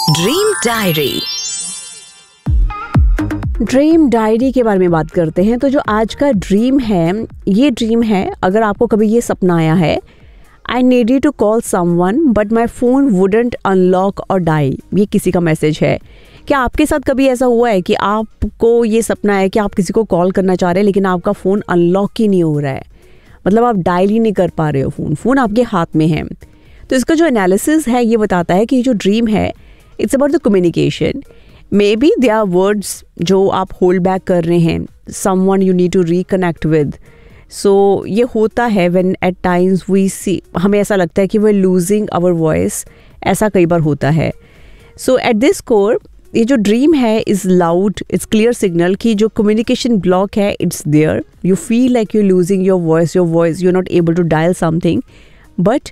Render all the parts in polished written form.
Dream diary. Dream diary के बारे में बात करते हैं। तो जो आज का ड्रीम है, ये ड्रीम है, अगर आपको कभी ये सपना आया है, I needed to call someone but my phone wouldn't unlock और डाई, ये किसी का मैसेज है। क्या आपके साथ कभी ऐसा हुआ है कि आपको ये सपना है कि आप किसी को कॉल करना चाह रहे हैं लेकिन आपका फ़ोन अनलॉक ही नहीं हो रहा है, मतलब आप डायल ही नहीं कर पा रहे हो, फ़ोन आपके हाथ में है। तो इसका जो एनालिसिस है ये बताता है कि जो ड्रीम है it's about the communication. May be they are words जो आप होल्ड बैक कर रहे हैं, someone you need to reconnect with. सो ये होता है व्हेन एट टाइम्स वी सी, हमें ऐसा लगता है कि we are losing our voice, ऐसा कई बार होता है। सो एट दिस कोर ये जो ड्रीम है is loud, it's clear signal कि जो कम्युनिकेशन ब्लॉक है it's there, you feel like you losing your voice you are not able to dial something, but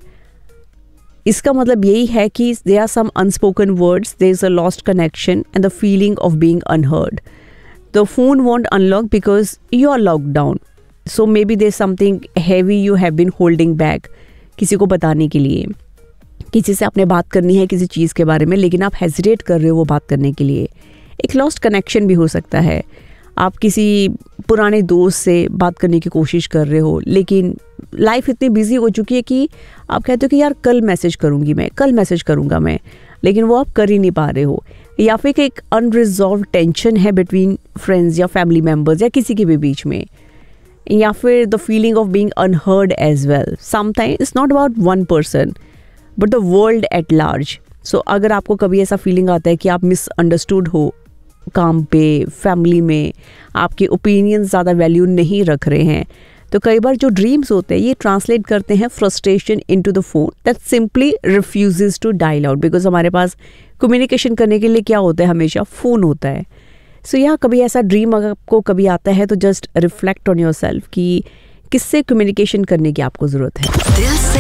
इसका मतलब यही है कि there are some unspoken words, there is a lost connection and the feeling of being unheard. The phone want unlock because you are locked down. So may be there is something heavy you have been holding back, किसी को बताने के लिए, किसी से आपने बात करनी है किसी चीज़ के बारे में लेकिन आप हेजिटेट कर रहे हो वो बात करने के लिए। एक लॉस्ट कनेक्शन भी हो सकता है, आप किसी पुराने दोस्त से बात करने की कोशिश कर रहे हो लेकिन लाइफ इतनी बिजी हो चुकी है कि आप कहते हो कि यार कल मैसेज करूँगी मैं, कल मैसेज करूँगा मैं, लेकिन वो आप कर ही नहीं पा रहे हो। या फिर एक अनरिजॉल्व टेंशन है बिटवीन फ्रेंड्स या फैमिली मेम्बर्स या किसी के भी बीच में, या फिर the feeling of being unheard as well. Sometime it's not about one person but the world at large. सो अगर आपको कभी ऐसा फीलिंग आता है कि आप मिसअंडरस्टूड हो काम पे, फैमिली में, आपके ओपिनियंस ज़्यादा वैल्यू नहीं रख रहे हैं, तो कई बार जो ड्रीम्स होते हैं ये ट्रांसलेट करते हैं frustration into the phone that simply refuses to dial out, because हमारे पास कम्युनिकेशन करने के लिए क्या होता है, हमेशा फ़ोन होता है। सो यहाँ कभी ऐसा ड्रीम अगर आपको कभी आता है तो just reflect on your self कि किससे कम्युनिकेशन करने की आपको ज़रूरत है।